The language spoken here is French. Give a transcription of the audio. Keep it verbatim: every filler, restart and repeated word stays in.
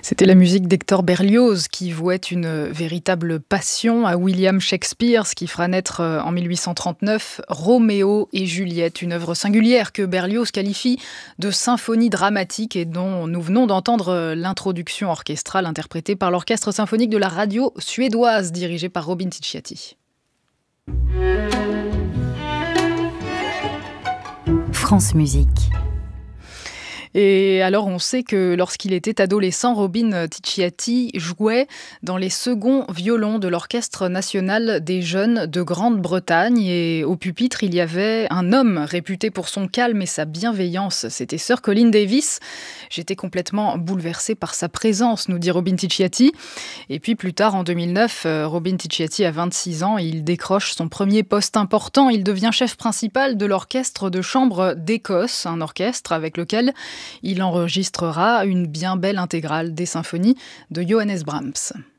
C'était la musique d'Hector Berlioz qui vouait une véritable passion à William Shakespeare, ce qui fera naître en mille huit cent trente-neuf Roméo et Juliette, une œuvre singulière que Berlioz qualifie de symphonie dramatique et dont nous venons d'entendre l'introduction orchestrale interprétée par l'Orchestre symphonique de la radio suédoise dirigé par Robin Ticciati. France Musique. Et alors, on sait que lorsqu'il était adolescent, Robin Ticciati jouait dans les seconds violons de l'Orchestre national des jeunes de Grande-Bretagne. Et au pupitre, il y avait un homme réputé pour son calme et sa bienveillance. C'était Sir Colin Davis. J'étais complètement bouleversée par sa présence, nous dit Robin Ticciati. Et puis plus tard, en deux mille neuf, Robin Ticciati a vingt-six ans et il décroche son premier poste important. Il devient chef principal de l'Orchestre de chambre d'Écosse, un orchestre avec lequel il enregistrera une bien belle intégrale des symphonies de Johannes Brahms.